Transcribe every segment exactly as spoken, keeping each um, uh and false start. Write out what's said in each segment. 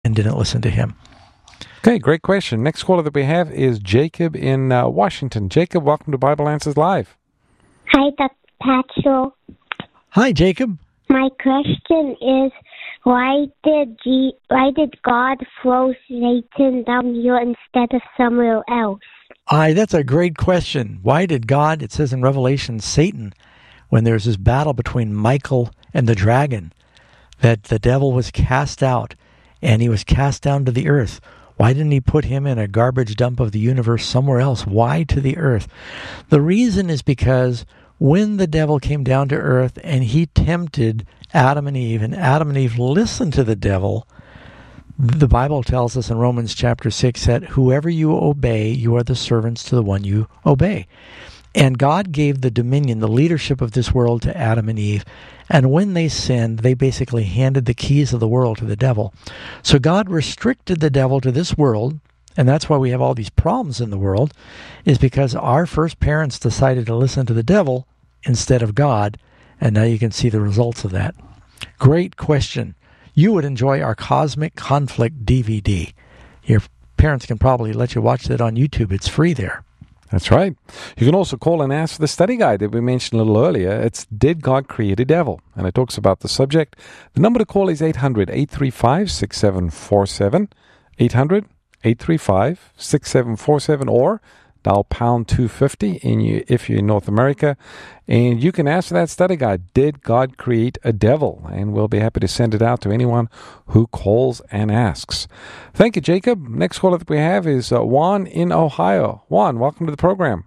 and didn't listen to him. Okay, great question. Next caller that we have is Jacob in uh, Washington. Jacob, welcome to Bible Answers Live. Hi, Doctor Patchell. Hi, Jacob. My question is, why did G- why did God throw Satan down here instead of somewhere else? Aye, that's a great question. Why did God, it says in Revelation, Satan, when there's this battle between Michael and the dragon, that the devil was cast out, and he was cast down to the earth. Why didn't he put him in a garbage dump of the universe somewhere else? Why to the earth? The reason is because when the devil came down to earth and he tempted Adam and Eve, and Adam and Eve listened to the devil, the Bible tells us in Romans chapter six that whoever you obey, you are the servants to the one you obey. And God gave the dominion, the leadership of this world to Adam and Eve. And when they sinned, they basically handed the keys of the world to the devil. So God restricted the devil to this world, and that's why we have all these problems in the world, is because our first parents decided to listen to the devil instead of God, and now you can see the results of that. Great question. You would enjoy our Cosmic Conflict D V D. Your parents can probably let you watch that on YouTube. It's free there. That's right. You can also call and ask for the study guide that we mentioned a little earlier. It's Did God Create a Devil? And it talks about the subject. The number to call is eight hundred, eight three five, six seven four seven, eight hundred, eight three five, six seven four seven, or dial pound two fifty in you, if you're in North America. And you can ask for that study guide, Did God Create a Devil? And we'll be happy to send it out to anyone who calls and asks. Thank you, Jacob. Next caller that we have is uh, Juan in Ohio. Juan, welcome to the program.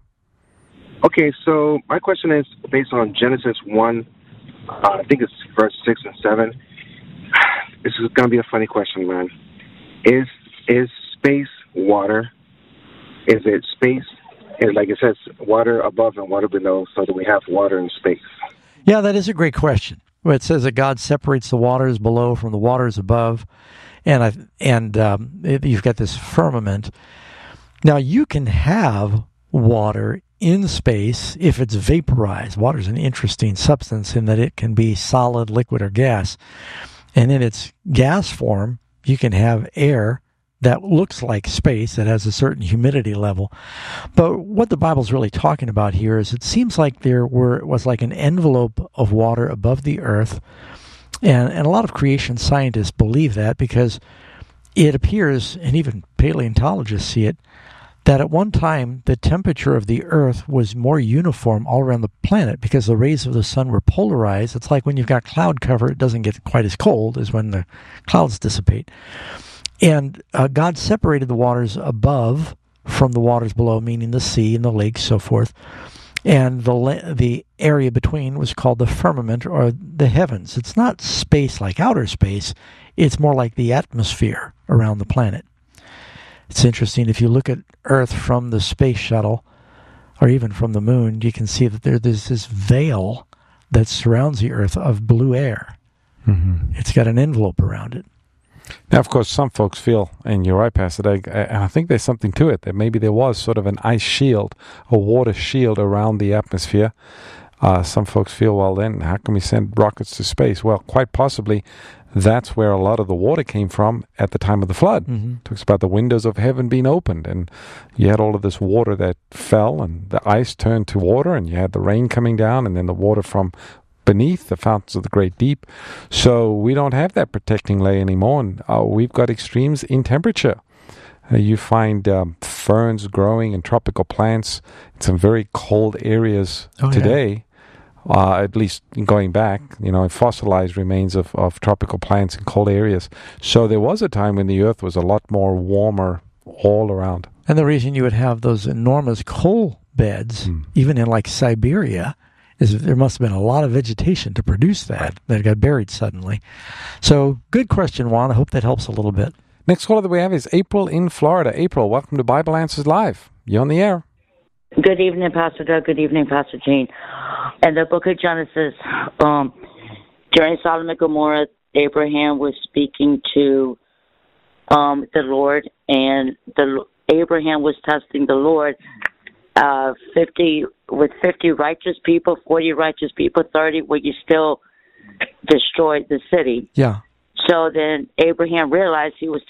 Okay, so my question is based on Genesis one, uh, I think it's verse six and seven. This is going to be a funny question, man. Is is space water? Is it space? And like it says, water above and water below, so that we have water in space. Yeah, that is a great question. Well, it says that God separates the waters below from the waters above, and I, and um, it, you've got this firmament. Now, you can have water in space if it's vaporized. Water is an interesting substance in that it can be solid, liquid, or gas. And in its gas form, you can have air that looks like space, that has a certain humidity level. But what the Bible's really talking about here is it seems like there were was like an envelope of water above the earth, and, and a lot of creation scientists believe that because it appears, and even paleontologists see it, that at one time the temperature of the earth was more uniform all around the planet because the rays of the sun were polarized. It's like when you've got cloud cover, it doesn't get quite as cold as when the clouds dissipate. And uh, God separated the waters above from the waters below, meaning the sea and the lakes, so forth. And the la- the area between was called the firmament, or the heavens. It's not space like outer space. It's more like the atmosphere around the planet. It's interesting. If you look at Earth from the space shuttle, or even from the moon, you can see that there, there's this veil that surrounds the Earth of blue air. Mm-hmm. It's got an envelope around it. Now, of course, some folks feel, and you're right, Pastor Doug, and I think there's something to it, that maybe there was sort of an ice shield, a water shield around the atmosphere. Uh, some folks feel, well, then, how can we send rockets to space? Well, quite possibly, that's where a lot of the water came from at the time of the flood. Mm-hmm. It talks about the windows of heaven being opened, and you had all of this water that fell, and the ice turned to water, and you had the rain coming down, and then the water from beneath the fountains of the great deep. So we don't have that protecting layer anymore, and uh, we've got extremes in temperature. Uh, you find um, ferns growing and tropical plants in some very cold areas oh, today, yeah. uh, at least going back, you know, fossilized remains of, of tropical plants in cold areas. So there was a time when the earth was a lot more warmer all around. And the reason you would have those enormous coal beds, mm. even in like Siberia, is there must have been a lot of vegetation to produce that, that got buried suddenly. So, good question, Juan. I hope that helps a little bit. Next caller that we have is April in Florida. April, welcome to Bible Answers Live. You're on the air. Good evening, Pastor Doug. Good evening, Pastor Gene. In the book of Genesis, um, during Sodom and Gomorrah, Abraham was speaking to um, the Lord, and the Abraham was testing the Lord. Uh, fifty with fifty righteous people, forty righteous people, thirty, where you still destroyed the city. Yeah. So then Abraham realized he was